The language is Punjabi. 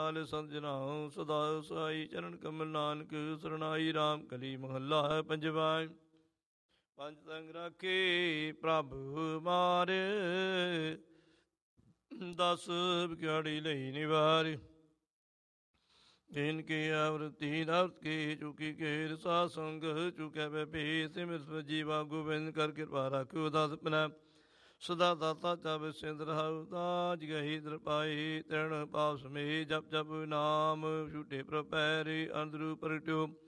ਨਾਲ ਸੰਤ ਜਨਾਂ ਸਦਾ ਸਾਈ ਚਰਨ ਕਮਲ ਨਾਨਕ ਸਰਨਾਈ ਰਾਮ ਕਲੀ ਮਹੱਲਾ ਪੰਜਵਾ। ਪੰਜ ਤੰਗ ਰਾਖੇ ਪ੍ਰਭ ਮਾਰ 10 ਵਿਗਿਆੜੀ ਲਈ ਨਿਵਾਰ। ਇਨਕੇ ਆਵਰਤੀ ਦਾਵਤ ਕੇ ਚੁਕੀ ਕੇ ਰਸਾ ਸੰਗ ਚੁਕੈ ਬੈ ਭੇ ਸਿਮਰ ਜੀਵਾ ਗੋਬਿੰਦ ਕਰ ਕਿਰਪਾ ਰਾਖਿਓ ਦਾਸ ਪਨਾ ਸਦਾ ਦਾਤਾ ਚਾਵੇ ਸਿੰਧ ਰਹਾਉ। ਤਾਜ ਗਹੀ ਦਰ ਪਾਏ ਤ੍ਰਿਣ ਪਾਪ ਸਮੇ ਜਪ ਜਪ ਨਾਮ ਛੂਟੇ ਪ੍ਰਪੈਰੇ ਅੰਦਰੂ ਪ੍ਰਗਟਿਓ